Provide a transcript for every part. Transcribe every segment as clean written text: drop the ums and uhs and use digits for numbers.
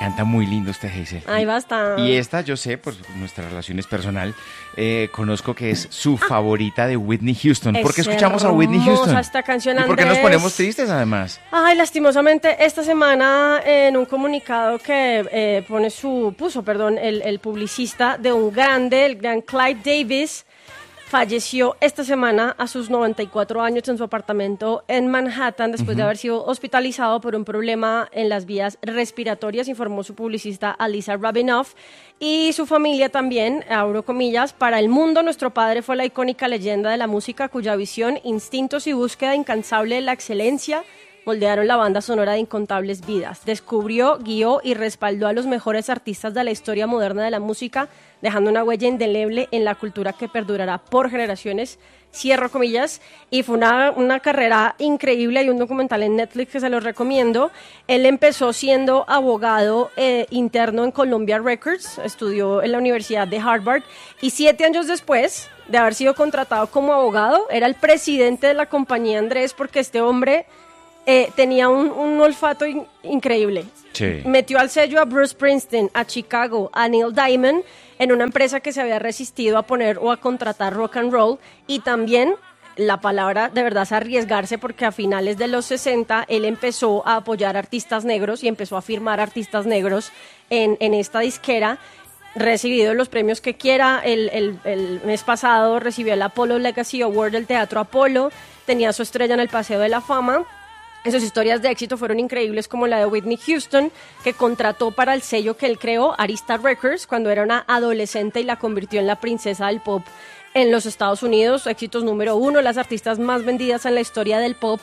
canta muy lindo usted, Hazel. Ay, basta. Y esta, yo sé, por nuestra relación es personal, conozco que es su favorita de Whitney Houston. ¿Por qué escuchamos a Whitney Houston? Esta canción, ¿Y por qué nos ponemos tristes, además? Ay, lastimosamente, esta semana, en un comunicado que puso el publicista de un grande, el gran Clive Davis, falleció esta semana a sus 94 años en su apartamento en Manhattan después de haber sido hospitalizado por un problema en las vías respiratorias, informó su publicista Alisa Rabinoff. Y su familia también, abro comillas, para el mundo nuestro padre fue la icónica leyenda de la música cuya visión, instintos y búsqueda incansable de la excelencia moldearon la banda sonora de incontables vidas. Descubrió, guió y respaldó a los mejores artistas de la historia moderna de la música, dejando una huella indeleble en la cultura que perdurará por generaciones, cierro comillas, y fue una carrera increíble. Hay un documental en Netflix que se los recomiendo. Él empezó siendo abogado interno en Columbia Records, estudió en la Universidad de Harvard, y 7 años después de haber sido contratado como abogado, era el presidente de la compañía Andrés, porque este hombre tenía un olfato increíble. Sí. Metió al sello a Bruce Springsteen, a Chicago, a Neil Diamond, en una empresa que se había resistido a poner o a contratar rock and roll, y también la palabra de verdad es arriesgarse, porque a finales de los 60 él empezó a apoyar artistas negros y empezó a firmar artistas negros en esta disquera. Recibido los premios que quiera, el mes pasado recibió el Apollo Legacy Award del Teatro Apolo, tenía su estrella en el Paseo de la Fama. Sus historias de éxito fueron increíbles, como la de Whitney Houston, que contrató para el sello que él creó, Arista Records, cuando era una adolescente y la convirtió en la princesa del pop en los Estados Unidos. Éxitos número 1, las artistas más vendidas en la historia del pop.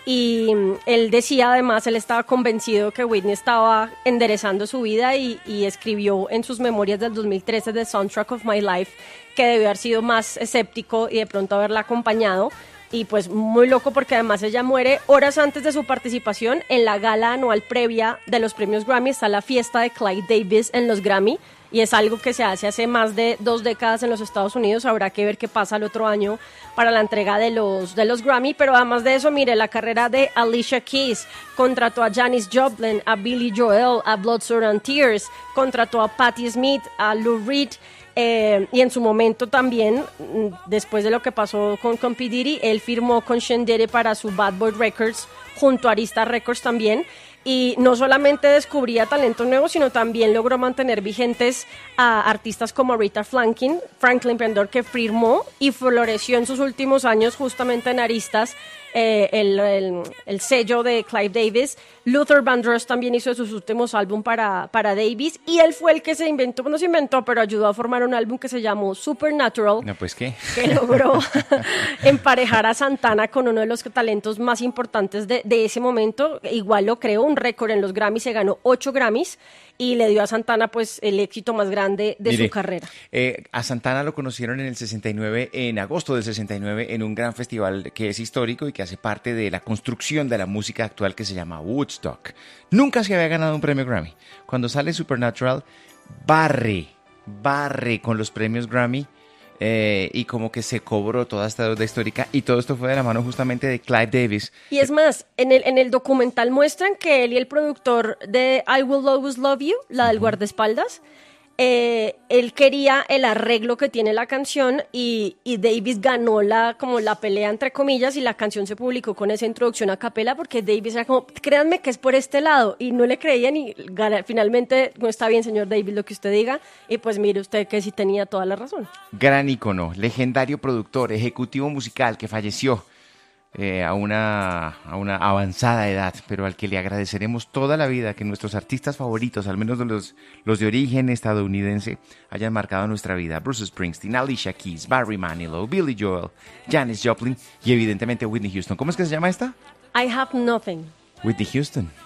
Y él decía, además, él estaba convencido que Whitney estaba enderezando su vida y escribió en sus memorias del 2013, The Soundtrack of My Life, que debió haber sido más escéptico y de pronto haberla acompañado. Y pues muy loco, porque además ella muere horas antes de su participación en la gala anual previa de los premios Grammy. Está la fiesta de Clive Davis en los Grammy, y es algo que se hace más de 2 décadas en los Estados Unidos. Habrá que ver qué pasa el otro año para la entrega de los Grammy. Pero además de eso, mire, la carrera de Alicia Keys, contrató a Janis Joplin, a Billy Joel, a Blood, Sweat and Tears, contrató a Patti Smith, a Lou Reed. Y en su momento también, después de lo que pasó con P. Diddy, él firmó con Shendere para su Bad Boy Records, junto a Arista Records también. Y no solamente descubría talento nuevo, sino también logró mantener vigentes a artistas como Rita Franklin, que firmó y floreció en sus últimos años justamente en Aristas, el sello de Clive Davis. Luther Vandross también hizo sus últimos álbumes para Davis, y él fue el que pero ayudó a formar un álbum que se llamó Supernatural. No, pues, ¿qué? Que logró emparejar a Santana con uno de los talentos más importantes de ese momento. Igual lo creó, un récord en los Grammys, se ganó 8 Grammys y le dio a Santana pues el éxito más grande de su carrera. A Santana lo conocieron en el 69, en agosto del 69, en un gran festival que es histórico y que hace parte de la construcción de la música actual, que se llama Woodstock. Nunca se había ganado un premio Grammy. Cuando sale Supernatural, barre con los premios Grammy, y como que se cobró toda esta deuda histórica, y todo esto fue de la mano justamente de Clive Davis. Y es más, en el documental muestran que él y el productor de I Will Always Love You, la del guardaespaldas, él quería el arreglo que tiene la canción, y Davis ganó la pelea entre comillas, y la canción se publicó con esa introducción a capela, porque Davis era como, créanme que es por este lado, y no le creían, y finalmente, no, está bien, señor Davis, lo que usted diga, y pues mire usted que sí tenía toda la razón. Gran ícono, legendario productor, ejecutivo musical, que falleció a una avanzada edad, pero al que le agradeceremos toda la vida que nuestros artistas favoritos, al menos los de origen estadounidense, hayan marcado nuestra vida. Bruce Springsteen, Alicia Keys, Barry Manilow, Billy Joel, Janis Joplin y evidentemente Whitney Houston. ¿Cómo es que se llama esta? I Have Nothing. Whitney Houston.